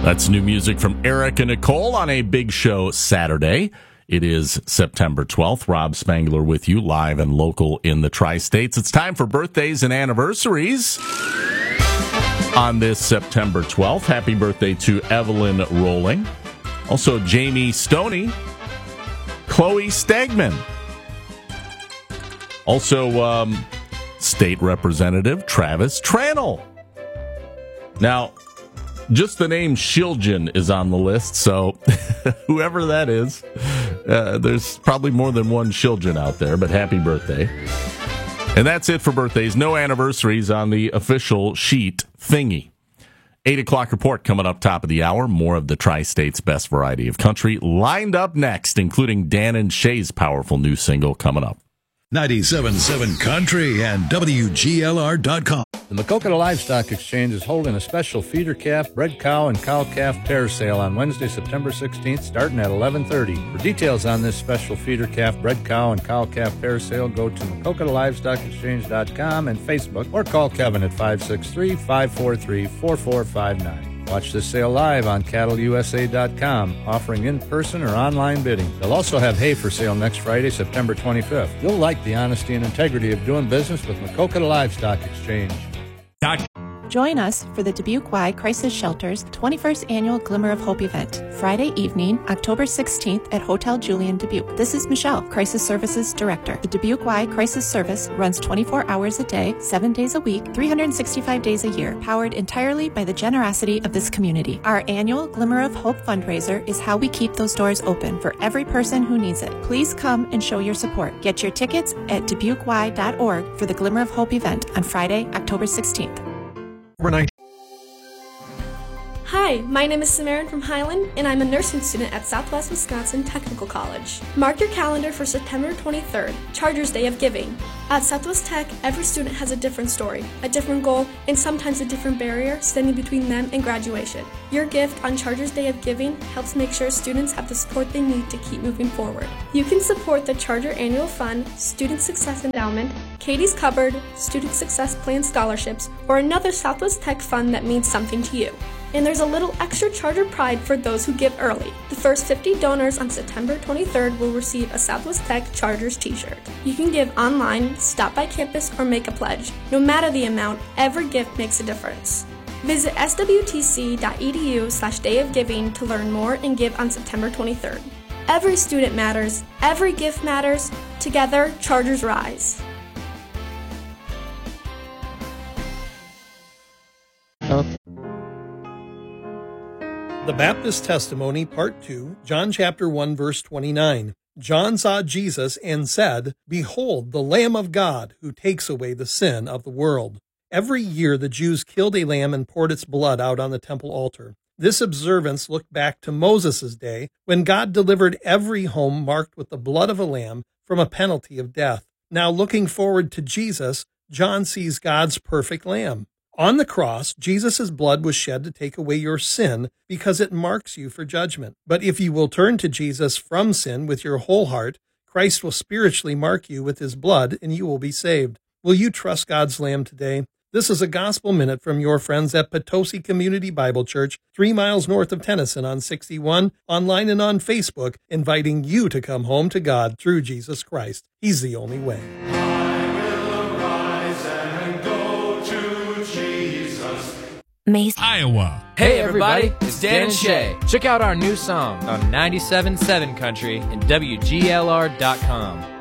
That's new music from Eric and Nicole on a Big Show Saturday. It is September 12th. Rob Spangler with you, live and local in the Tri-States. It's time for birthdays and anniversaries on this September 12th. Happy birthday to Evelyn Rolling. Also, Jamie Stoney, Chloe Stegman. Also, State Representative Travis Tranel. Now, just the name Shiljan is on the list, so whoever that is, there's probably more than one Shiljan out there, but happy birthday. And that's it for birthdays. No anniversaries on the official sheet thingy. 8 o'clock report coming up top of the hour. More of the Tri-State's best variety of country lined up next, including Dan and Shay's powerful new single coming up. 97.7 Country and WGLR.com. The Maquoketa Livestock Exchange is holding a special feeder calf, bred cow, and cow calf pair sale on Wednesday, September 16th, starting at 11:30. For details on this special feeder calf, bred cow, and cow calf pair sale, go to MaquoketaLivestockExchange.com and Facebook, or call Kevin at 563-543-4459. Watch this sale live on CattleUSA.com, offering in-person or online bidding. They'll also have hay for sale next Friday, September 25th. You'll like the honesty and integrity of doing business with Maquoketa Livestock Exchange. Join us for the Dubuque Y Crisis Shelter's 21st Annual Glimmer of Hope event, Friday evening, October 16th at Hotel Julian, Dubuque. This is Michelle, Crisis Services Director. The Dubuque Y Crisis Service runs 24 hours a day, 7 days a week, 365 days a year, powered entirely by the generosity of this community. Our annual Glimmer of Hope fundraiser is how we keep those doors open for every person who needs it. Please come and show your support. Get your tickets at DubuqueY.org for the Glimmer of Hope event on Friday, October 16th. Hi, my name is Samarin from Highland, and I'm a nursing student at Southwest Wisconsin Technical College. Mark your calendar for September 23rd, Chargers Day of Giving. At Southwest Tech, every student has a different story, a different goal, and sometimes a different barrier standing between them and graduation. Your gift on Chargers Day of Giving helps make sure students have the support they need to keep moving forward. You can support the Charger Annual Fund, Student Success Endowment, Katie's Cupboard, Student Success Plan scholarships, or another Southwest Tech fund that means something to you. And there's a little extra Charger pride for those who give early. The first 50 donors on September 23rd will receive a Southwest Tech Chargers t-shirt. You can give online, stop by campus, or make a pledge. No matter the amount, every gift makes a difference. Visit swtc.edu/dayofgiving to learn more and give on September 23rd. Every student matters. Every gift matters. Together, Chargers rise. The Baptist Testimony, Part 2, John chapter 1, verse 29. John saw Jesus and said, "Behold, the Lamb of God, who takes away the sin of the world." Every year the Jews killed a lamb and poured its blood out on the temple altar. This observance looked back to Moses' day, when God delivered every home marked with the blood of a lamb from a penalty of death. Now looking forward to Jesus, John sees God's perfect lamb. On the cross, Jesus' blood was shed to take away your sin because it marks you for judgment. But if you will turn to Jesus from sin with your whole heart, Christ will spiritually mark you with his blood and you will be saved. Will you trust God's Lamb today? This is a Gospel Minute from your friends at Potosi Community Bible Church, 3 miles north of Tennyson on 61, online and on Facebook, inviting you to come home to God through Jesus Christ. He's the only way. Iowa. Hey everybody, it's Dan and Shay. Check out our new song on 97.7 Country and WGLR.com.